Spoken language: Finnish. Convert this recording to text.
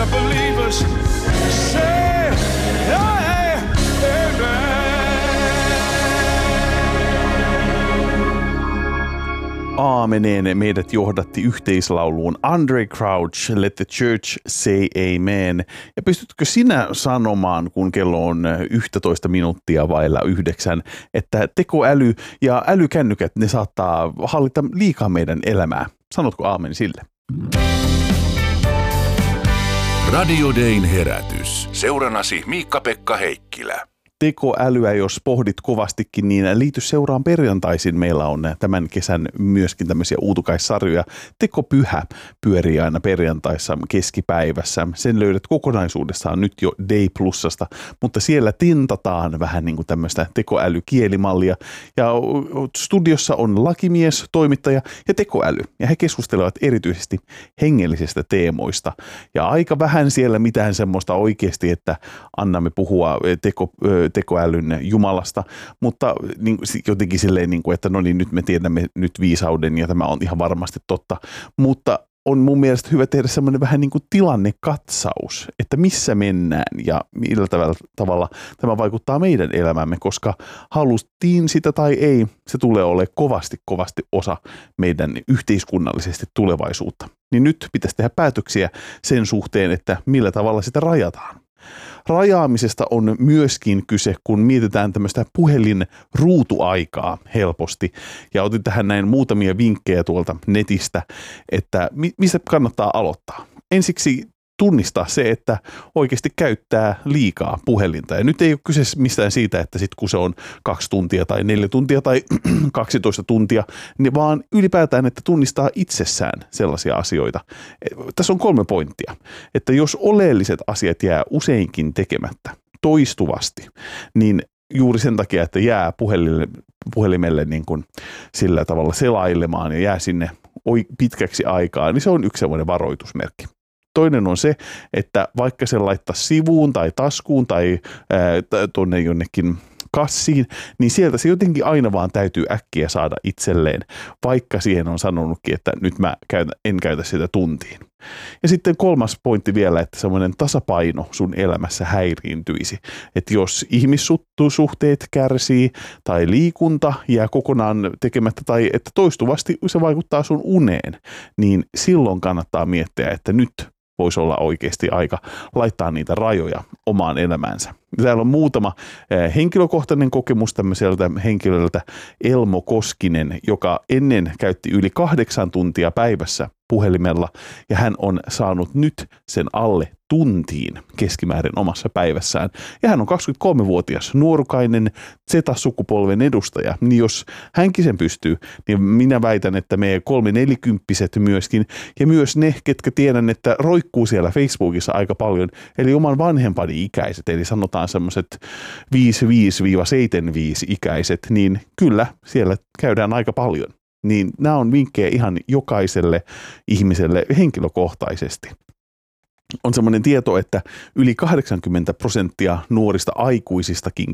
the believers say, hey, amen. Aameneen meidät johdatti yhteislauluun Andre Crouch, Let the Church Say Amen. Ja pystytkö sinä sanomaan, kun kello on 11 minuuttia vailla 9, että tekoäly ja älykännykät, ne saattaa hallita liikaa meidän elämää? Sanotko aamen sille? Radio Dayn herätys. Seuranasi Miikka-Pekka Heikkilä. Tekoälyä, jos pohdit kovastikin, niin liity seuraan perjantaisin. Meillä on tämän kesän myöskin tämmöisiä uutukaissarjoja. Tekopyhä pyörii aina perjantaissa keskipäivässä. Sen löydät kokonaisuudessaan nyt jo Day Plusasta, mutta siellä tintataan vähän niin kuin tämmöistä tekoälykielimallia. Ja studiossa on lakimies, toimittaja ja tekoäly. Ja he keskustelevat erityisesti hengellisistä teemoista. Ja aika vähän siellä mitään semmoista oikeasti, että annamme puhua tekoälyn jumalasta, mutta niin, jotenkin silleen, niin kuin, että no niin, nyt me tiedämme nyt viisauden ja tämä on ihan varmasti totta, mutta on mun mielestä hyvä tehdä semmoinen vähän niin kuin tilannekatsaus, että missä mennään ja millä tavalla tämä vaikuttaa meidän elämämme, koska haluttiin sitä tai ei, se tulee olemaan kovasti osa meidän yhteiskunnallisesti tulevaisuutta. Niin nyt pitäisi tehdä päätöksiä sen suhteen, että millä tavalla sitä rajataan. Rajaamisesta on myöskin kyse, kun mietitään tämmöistä puhelinruutuaikaa helposti. Ja otin tähän näin muutamia vinkkejä tuolta netistä, että mistä kannattaa aloittaa. Ensiksi tunnistaa se, että oikeasti käyttää liikaa puhelinta. Ja nyt ei ole kyse mistään siitä, että sit kun se on 2 tuntia tai 4 tuntia tai 12 tuntia, niin vaan ylipäätään, että tunnistaa itsessään sellaisia asioita. Tässä on 3 pointtia. Että jos oleelliset asiat jää useinkin tekemättä toistuvasti, niin juuri sen takia, että jää puhelimelle niin kuin sillä tavalla selailemaan ja jää sinne pitkäksi aikaa, niin se on yksi sellainen varoitusmerkki. Toinen on se, että vaikka se laittaa sivuun tai taskuun tai tuonne jonnekin kassiin, niin sieltä se jotenkin aina vaan täytyy äkkiä saada itselleen, vaikka siihen on sanonutkin, että nyt mä en käytä sitä tuntiin. Ja sitten 3. pointti vielä, että semmoinen tasapaino sun elämässä häiriintyisi. Että jos ihmissuhteet kärsii tai liikunta jää kokonaan tekemättä tai että toistuvasti se vaikuttaa sun uneen, niin silloin kannattaa miettiä, että nyt voisi olla oikeasti aika laittaa niitä rajoja omaan elämäänsä. Täällä on muutama henkilökohtainen kokemus tämmöiseltä henkilöltä, Elmo Koskinen, joka ennen käytti yli 8 tuntia päivässä puhelimella ja hän on saanut nyt sen alle tuntiin keskimäärin omassa päivässään. Ja hän on 23-vuotias, nuorukainen Z-sukupolven edustaja. Niin jos hänkin sen pystyy, niin minä väitän, että me 3-40-kymppiset myöskin ja myös ne, ketkä tiedän, että roikkuu siellä Facebookissa aika paljon, eli oman vanhempani ikäiset, eli sanotaan semmoiset 55-75-ikäiset, niin kyllä siellä käydään aika paljon. Niin nämä on vinkkejä ihan jokaiselle ihmiselle henkilökohtaisesti. On semmoinen tieto, että yli 80% nuorista aikuisistakin